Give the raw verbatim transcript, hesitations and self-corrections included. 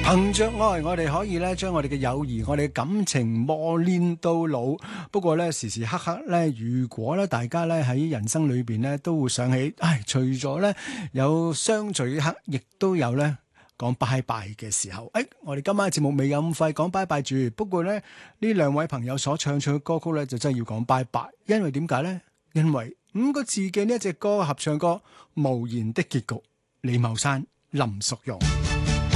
憑着愛，我哋可以咧將我哋嘅友誼、我哋嘅感情磨練到老。不過咧，時時刻刻咧，如果咧大家咧喺人生裏邊咧都會想起，唉，除咗咧有相聚一刻，亦都有咧講拜拜嘅時候。誒，我哋今晚嘅節目未有咁快講拜拜住。不過咧，呢兩位朋友所唱唱嘅歌曲咧，就真係要講拜拜。因為點解咧？因為五個字嘅呢一隻歌合唱歌《無言的結局》，李茂山、林淑容。